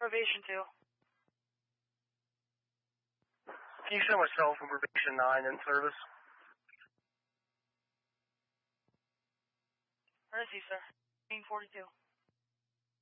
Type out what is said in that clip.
Probation 2. Can you show myself from probation 9 in service? Where is he, sir? 42.